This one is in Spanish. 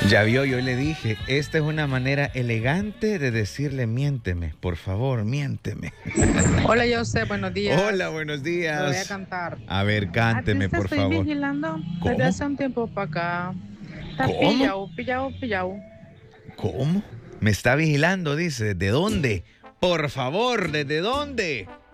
Ya vio, yo le dije, esta es una manera elegante de decirle miénteme, por favor, miénteme. Hola, José, buenos Hola, días. buenos Me voy a días. cantar. A ver, A ti cánteme, te por estoy favor. vigilando desde ¿Cómo? hace un tiempo para acá. Está ¿Cómo? pillado, pillado, pillado. ¿Cómo? Me está vigilando, dice. ¿De dónde? Por favor, ¿desde dónde?